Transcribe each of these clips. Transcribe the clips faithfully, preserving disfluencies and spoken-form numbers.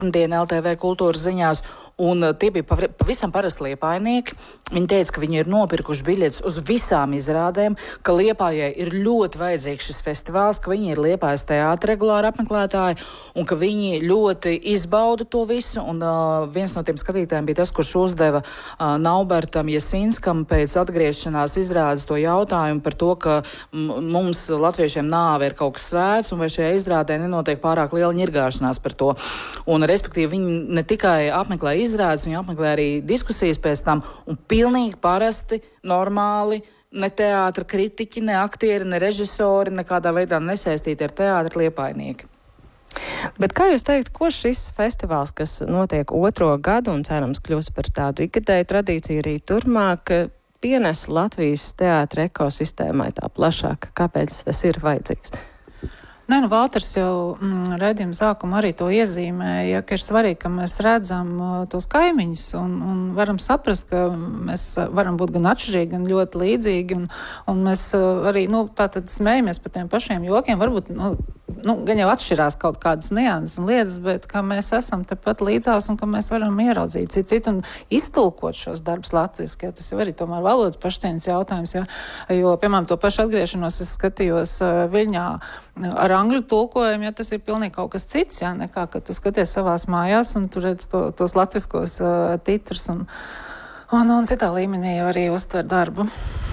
Diena L T V kultūras ziņās, un tie bija pavisam parasti liepainieki. Viņi teica, ka viņi ir nopirkuši biļetes uz visām izrādēm, ka Liepājai ir ļoti vajadzīgs šis festivāls, ka viņi ir Liepājas teātra regulāri apmeklētāji, un ka viņi ļoti izbauda to visu. Un uh, viens no tiem skatītājiem bija tas, kurš uzdeva uh, Naubertam Jasinskam pēc atgriešanās izrādes to jautājumu par to, ka mums latviešiem nāve ir kaut kas svēts, un vai šajā izrādē nenotiek pārāk liela ņirgāšanās par to. Un respektīvi, viņi ne tikai apmeklē izrādes, viņi apmeklē arī diskusijas pēc tam, un pilnīgi parasti, normāli, ne teātra kritiķi, ne aktieri, ne režisori, nekādā veidā nesaistīti ar teātra liepainieki. Bet kā jūs teikt, ko šis festivāls, kas notiek otro gadu un cerams kļūs par tādu ikgadēju tradīciju arī turmāk, pienes Latvijas teātra ekosistēmai tā plašāk? Kāpēc tas ir vajadzīgs? Nē, nu, Valters jau mm, redzījuma sākumā arī to iezīmēja, ka ir svarīgi, ka mēs redzam uh, tos kaimiņus un, un varam saprast, ka mēs varam būt gan atšķirīgi, gan ļoti līdzīgi, un, un mēs uh, arī, nu, tātad smējamies par tiem pašiem jokiem, varbūt, nu, nu, gan jau atšķirās kaut kādas nianses un lietas, bet ka mēs esam tepat līdzās un ka mēs varam ieraudzīt citu citu un iztulkot šos darbus latviski, ja, tas jau arī tomēr valodas pašcieņas jautājums, ja, jo, piemēram, to pašu atgriešanos es skatījos uh, Viļņā ar angļu tulkojumu, ja tas ir pilnīgi kaut kas cits, ja, nekā, ka tu skaties savās mājās un tu redz to, tos latviskos uh, titrus un, un, un citā līmenī jau arī uztver darbu.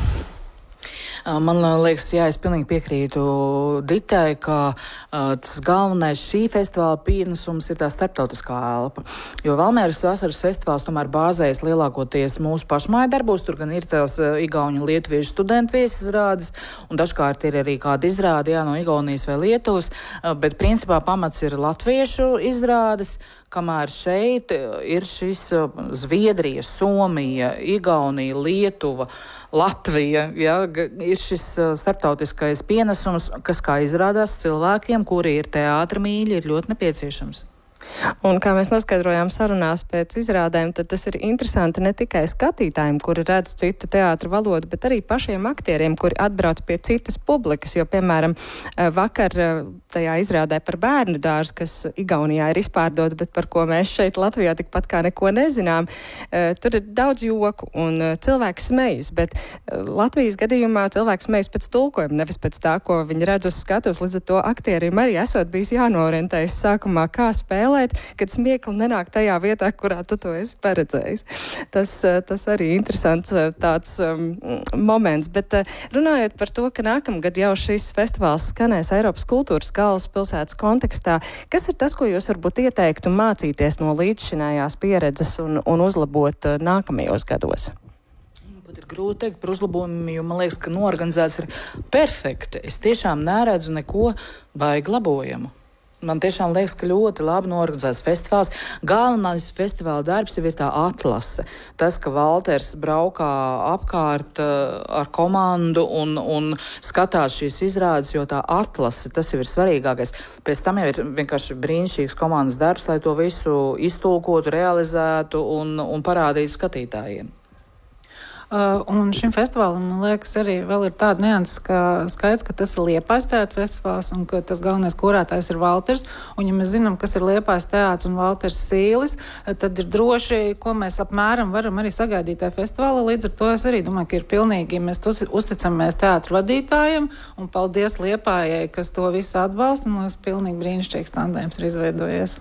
Man liekas, jā, es pilnīgi piekrītu Ditai, ka uh, tas galvenais šī festivāla pienesums ir tā starptautiskā elpa. Jo Valmieras vasaras festivāls tomēr bāzējas lielākoties mūsu pašmāju darbos, tur gan ir tās uh, igauņu un lietuviešu studentu viesizrādes, un dažkārt ir arī kāda izrāde, jā, no Igaunijas vai Lietuvas, uh, bet principā pamats ir latviešu izrādes, kamēr šeit ir šis uh, Zviedrija, Somija, Igaunija, Lietuva, Latvija, ja, ir šis uh, starptautiskais pienesums, kas, kā izrādās, cilvēkiem, kuri ir teātra mīļi, ir ļoti nepieciešams. Un kā mēs noskaidrojām sarunās pēc izrādēm, tad tas ir interesanti ne tikai skatītājiem, kuri redz citu teātra valodu, bet arī pašiem aktieriem, kuri atbrauc pie citas publikas, jo, piemēram, vakar tajā izrādē par bērnu dārzu, kas Igaunijā ir izpārdota, bet par ko mēs šeit Latvijā tikpat kā neko nezinām, tur ir daudz joku un cilvēki smejas, bet Latvijas gadījumā cilvēki smejas pēc tulkojuma, nevis pēc tā, ko viņi redz uz skatuves, līdz ar to aktieriem arī esot bijis jānorentējas sākumā, kā spēlēt, kad smiekli nenāk tajā vietā, kurā tu to esi paredzējis. Tas, tas arī interesants tāds um, moments, bet uh, runājot par to, ka nākamgad jau šis festivāls skanēs Eiropas kultūras galvaspilsētas kontekstā, kas ir tas, ko jūs varbūt ieteiktu mācīties no līdzšinējās pieredzes un, un uzlabot uh, nākamajos gados? Pat ir grūti teikt par uzlabojumiem, jo man liekas, ka noorganizēts ir perfekti. Es tiešām neredzu neko baigi labojamu. Man tiešām liekas, ka ļoti labi noorganizēts festivāls. Galvenais festivāla darbs jau ir tā atlase. Tas, ka Valters braukā apkārt uh, ar komandu un, un skatās šīs izrādes, jo tā atlase, tas jau ir svarīgākais. Pēc tam jau ir vienkārši brīnišķīgs komandas darbs, lai to visu iztulkotu, realizētu un, un parādītu skatītājiem. Uh, un šim festivālam, man liekas, arī vēl ir tāda nianses, ka skaidrs, ka tas ir Liepājas teātra festivāls un ka tas galvenais kurētājs ir Valters. Un ja mēs zinām, kas ir Liepājas teātrs un Valters Sīlis, tad ir droši, ko mēs apmēram varam arī sagaidīt tajā festivālā. Līdz ar to es arī domāju, ka ir pilnīgi, mēs uzticamies teātra vadītājiem un paldies Liepājai, kas to visu atbalsta. Man liekas, pilnīgi brīnišķīgs tandēms ir izveidojies.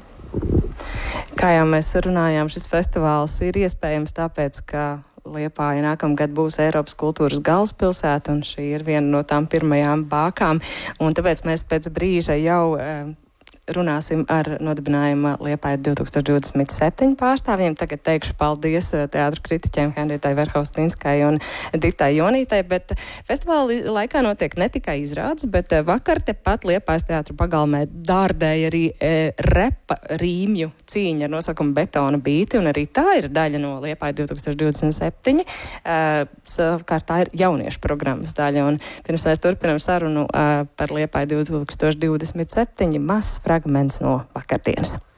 Kā jau mēs runājām, šis festivāls ir iespējams tāpēc, ka Liepāja nākamgad būs Eiropas kultūras galvaspilsēta, un šī ir viena no tām pirmajām bākām. Un tāpēc mēs pēc brīža jau uh, runāsim ar nodibinājuma Liepāja divi tūkstoši divdesmit septiņi pārstāvjiem. Tagad teikšu paldies teātru kritiķiem Henritai Verhaustinskai un Ditai Jonītai, bet festivāla laikā notiek ne tikai izrādes, bet vakar tepat Liepājas teātra pagalmē dārdēja arī e, repa rīmju cīņa ar nosaukumu Betona bīti, un arī tā ir daļa no Liepāja divi tūkstoši divdesmit septiņi. E, savukārt tā ir jauniešu programmas daļa, un pirms mēs turpinam sarunu e, par Liepāju divi tūkstoši divdesmit septiņi, mazs fragments no vakardienas.